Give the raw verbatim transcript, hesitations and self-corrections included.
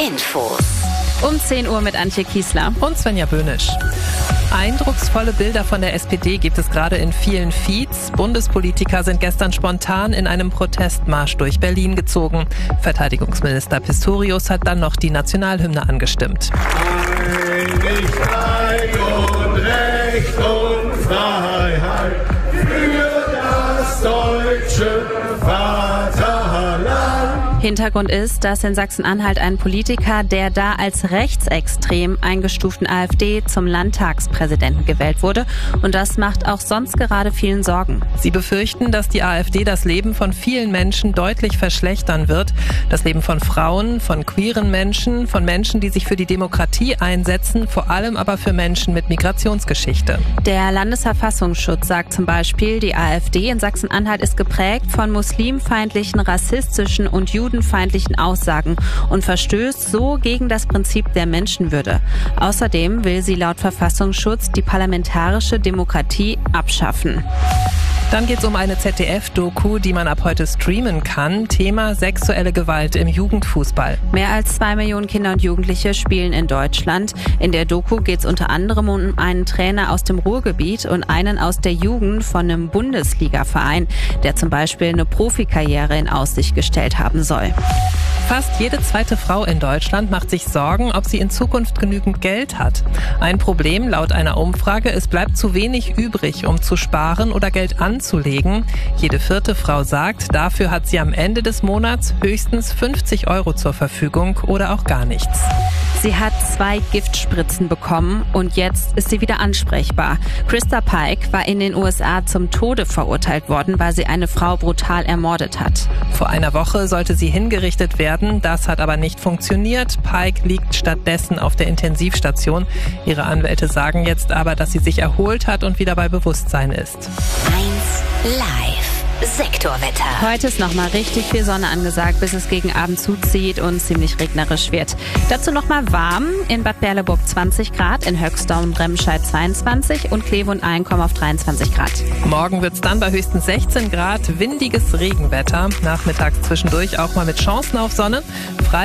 Infos. Um zehn Uhr mit Antje Kiesler. Und Svenja Böhnisch. Eindrucksvolle Bilder von der S P D gibt es gerade in vielen Feeds. Bundespolitiker sind gestern spontan in einem Protestmarsch durch Berlin gezogen. Verteidigungsminister Pistorius hat dann noch die Nationalhymne angestimmt. Einigkeit und Recht und Freiheit für das deutsche Vaterland. Hintergrund ist, dass in Sachsen-Anhalt ein Politiker, der da als rechtsextrem eingestuften AfD zum Landtagspräsidenten gewählt wurde. Und das macht auch sonst gerade vielen Sorgen. Sie befürchten, dass die AfD das Leben von vielen Menschen deutlich verschlechtern wird. Das Leben von Frauen, von queeren Menschen, von Menschen, die sich für die Demokratie einsetzen, vor allem aber für Menschen mit Migrationsgeschichte. Der Landesverfassungsschutz sagt zum Beispiel, die AfD in Sachsen-Anhalt ist geprägt von muslimfeindlichen, rassistischen und judenfeindlichen Aussagen und verstößt so gegen das Prinzip der Menschenwürde. Außerdem will sie laut Verfassungsschutz die parlamentarische Demokratie abschaffen. Dann geht es um eine Z D F-Doku, die man ab heute streamen kann. Thema sexuelle Gewalt im Jugendfußball. Mehr als zwei Millionen Kinder und Jugendliche spielen in Deutschland. In der Doku geht es unter anderem um einen Trainer aus dem Ruhrgebiet und einen aus der Jugend von einem Bundesligaverein, der zum Beispiel eine Profikarriere in Aussicht gestellt haben soll. Fast jede zweite Frau in Deutschland macht sich Sorgen, ob sie in Zukunft genügend Geld hat. Ein Problem laut einer Umfrage, es bleibt zu wenig übrig, um zu sparen oder Geld anzulegen. Jede vierte Frau sagt, dafür hat sie am Ende des Monats höchstens fünfzig Euro zur Verfügung oder auch gar nichts. Sie hat zwei Giftspritzen bekommen und jetzt ist sie wieder ansprechbar. Krista Pike war in den U S A zum Tode verurteilt worden, weil sie eine Frau brutal ermordet hat. Vor einer Woche sollte sie hingerichtet werden, das hat aber nicht funktioniert. Pike liegt stattdessen auf der Intensivstation. Ihre Anwälte sagen jetzt aber, dass sie sich erholt hat und wieder bei Bewusstsein ist. eins Live. Sektorwetter. Heute ist nochmal richtig viel Sonne angesagt, bis es gegen Abend zuzieht und ziemlich regnerisch wird. Dazu nochmal warm. In Bad Berleburg zwanzig Grad, in Höxter und Remscheid zweiundzwanzig und Kleve und Aalen kommen auf dreiundzwanzig Grad. Morgen wird's dann bei höchstens sechzehn Grad, windiges Regenwetter. Nachmittags zwischendurch auch mal mit Chancen auf Sonne. Freitag